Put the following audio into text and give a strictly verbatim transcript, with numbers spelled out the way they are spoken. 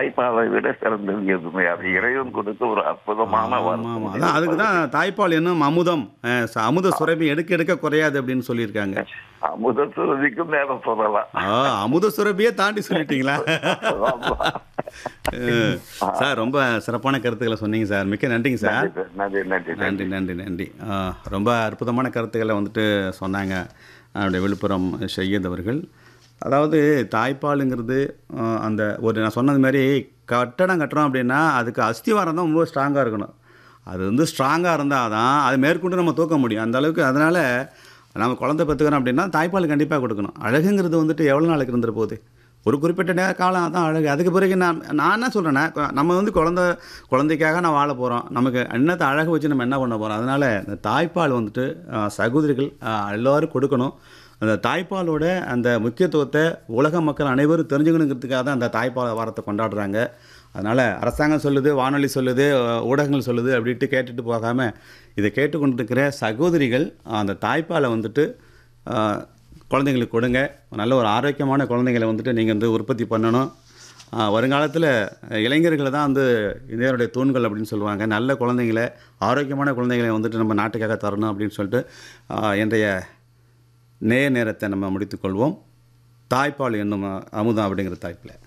தாய்ப்பாலை விட சிறந்தது எதுவுமே. அது இறைவன் கொடுத்த ஒரு அற்புதமான ஆமா, ஆமா. வரம். அதான் அதுக்கு தான் தாய்ப்பால் என்னும் அமுதம். அ ச அமுத சுரபி எடுக்க எடுக்க குறையாது அப்படின்னு சொல்லியிருக்காங்க. அமுத சுரபிக்கும் நேரம் சொல்லலாம். ஆ அமுத சுரபியே தாண்டி சொல்லிட்டீங்களா? ஆமா. அ சார் ரொம்ப சிறப்பான கருத்துக்கள சொன்னீங்க சார். மிக்க நன்றிங்க சார். நன்றி நன்றி நன்றி, நன்றி. நன்றி, நன்றி. ஆ ரொம்ப அற்புதமான கருத்துக்கள வந்துட்டு சொன்னாங்க. நம்முடைய விழுப்புரம் ஷையத் அவர்கள். அதாவது தாய்ப்பாலுங்கிறது அ அந்த ஒரு நான் சொன்னது மாரி கட்டடம் கட்டுறோம் அப்படின்னா, அதுக்கு அஸ்திவாரம் தான் ரொம்ப ஸ்ட்ராங்கா இருக்கணும். அது வந்து ஸ்ட்ராங்கா இருந்தா தான், அது மேற்கொண்டு நம்ம தூக்க முடியும். அந்த அளவுக்கு அதனால நம்ம குழந்தை பெத்துக்கிறோம் அப்படின்னா, தாய்ப்பால் கண்டிப்பா குடுக்கணும். அழகுங்கிறது வந்துட்டு எவ்வளோ நாளைக்கு இருந்துற போகுது? ஒரு குறிப்பிட்ட நேர காலம் அதான் அழகு. அதுக்கு பிறகு நான் நான் என்ன சொல்றேன்னா, க நம்ம வந்து குழந்தை குழந்தைக்காக நான் வாழ போறோம். நமக்கு என்னத்த அழகு வச்சு நம்ம என்ன பண்ண போறோம்? அதனால இந்த தாய்ப்பால் வந்துட்டு அ சகோதரிகள் அ எல்லாரும் கொடுக்கணும். அந்த தாய்ப்பாலோட அந்த முக்கியத்துவத்த உலக மக்கள் அனைவரும் தெரிஞ்சுக்கணுங்கிறதுக்காக தான் அந்த தாய்ப்பால் வாரத்த கொண்டாடுறாங்க. அதனால அரசாங்கம் சொல்லுது, வானொலி சொல்லுது, அ ஊடகங்கள் சொல்லுது அப்படின்ட்டு கேட்டுட்டு போகாம, இத கேட்டுக்கொண்டிருக்கிற சகோதரிகள் அந்த தாய்ப்பால வந்துட்டு அ குழந்தைங்களுக்கு கொடுங்க. நல்ல ஒரு ஆரோக்கியமான குழந்தைங்கள வந்துட்டு நீங்க வந்து உற்பத்தி பண்ணணும். அ வருங்காலத்தில இளைஞர்கள தான் வந்து இந்தியாவுடைய தூண்கள் அப்படின்னு சொல்லுவாங்க. நல்ல குழந்தைங்கள, ஆரோக்கியமான குழந்தைங்கள வந்துட்டு நம்ம நாட்டுக்காக தரணும் அப்படின்னு சொல்லிட்டு, அ இன்றைய நேய நேரத்த நம்ம முடித்துக்கொள்வோம். தாய்ப்பால் என்னும் அமுதம் அப்படிங்கிற தலைப்பில.